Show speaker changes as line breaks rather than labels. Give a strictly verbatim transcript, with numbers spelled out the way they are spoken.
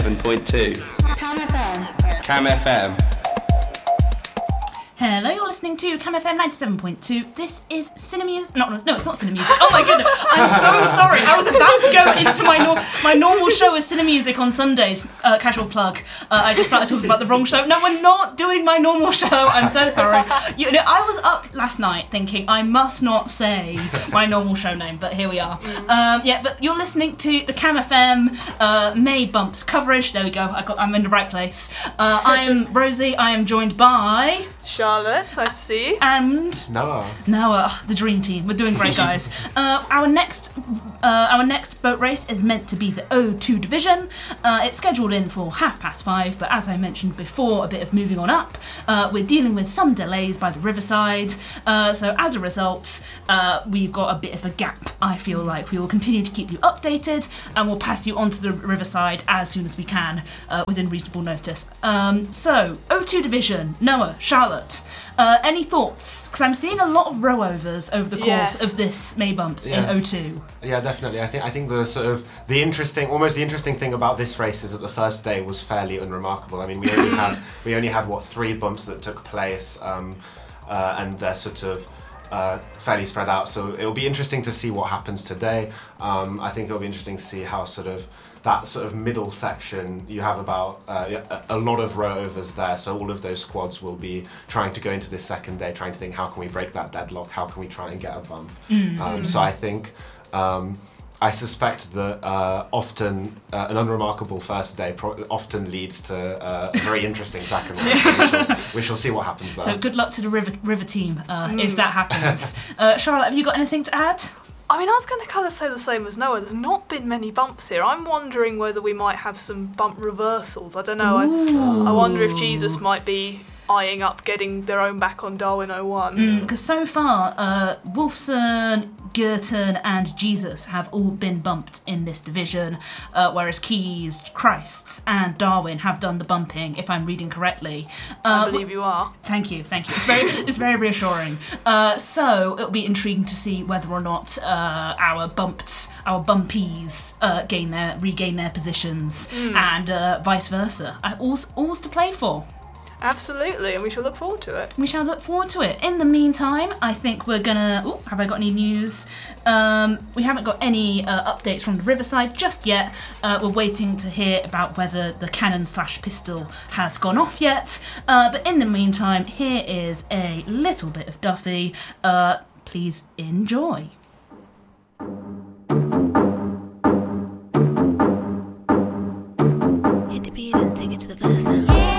seven point two.
Cam F M.
Cam F M.
Hello, you're listening to Cam F M ninety-seven point two. This is Cinemusic. No, no, it's not Cinemusic. Oh my goodness, I'm so sorry. I was about to go into my nor- my normal show as Cinemusic on Sundays. Uh, casual plug. Uh, I just started talking about the wrong show. No, we're not doing my normal show. I'm so sorry. You know, I was up last night thinking I must not say my normal show name, but here we are. Um, yeah, but you're listening to the Cam F M uh, May Bumps coverage. There we go. I got. I'm in the right place. Uh, I am Rosie. I am joined by
Charlotte, nice to see you.
And
Noah.
Noah, oh, the dream team. We're doing great, guys. uh, our next, uh, our next boat race is meant to be the O two division. Uh, it's scheduled in for half past five, but as I mentioned before, a bit of moving on up. Uh, we're dealing with some delays by the riverside, uh, so as a result, uh, we've got a bit of a gap. I feel like we will continue to keep you updated, and we'll pass you onto the riverside as soon as we can, uh, within reasonable notice. Um, so O two division, Noah, Charlotte. Uh, any thoughts? Because I'm seeing a lot of row-overs over the course
Yes.
of this May Bumps
Yes.
in O two.
Yeah, definitely. I think I think the sort of the interesting, almost the interesting thing about this race is that the first day was fairly unremarkable. I mean, we only had we only had what three bumps that took place, um, uh, and they're sort of uh, fairly spread out. So it'll be interesting to see what happens today. Um, I think it'll be interesting to see how sort of that sort of middle section, you have about uh, a, a lot of row overs there, so all of those squads will be trying to go into this second day, trying to think how can we break that deadlock, how can we try and get a bump.
Mm.
Um, so I think, um, I suspect that uh, often uh, an unremarkable first day pro- often leads to uh, a very interesting second one. So we, shall, we shall see what happens there.
So good luck to the river, river team uh, if that happens. uh, Charlotte, have you got anything to add?
I mean, I was going to kind of say the same as Noah. There's not been many bumps here. I'm wondering whether we might have some bump reversals. I don't know. I, I wonder if Jesus might be eyeing up getting their own back on Darwin oh one.
Because so far, uh, Wolfson, Girton and Jesus have all been bumped in this division, uh, whereas Keys, Christs and Darwin have done the bumping, if I'm reading correctly. Uh,
I believe you are.
Thank you, thank you. It's very, it's very reassuring. Uh, so it'll be intriguing to see whether or not uh, our bumped, our bumpies uh, gain their, regain their positions,
Mm.
and uh, vice versa. Uh, all's, all's to play for.
Absolutely, and we shall look forward to it.
We shall look forward to it. In the meantime, I think we're gonna... Ooh, have I got any news? Um, we haven't got any uh, updates from the Riverside just yet. Uh, we're waiting to hear about whether the cannon slash pistol has gone off yet. Uh, but in the meantime, here is a little bit of Duffy. Uh, please enjoy.
Hit the beat and take it to the verse now.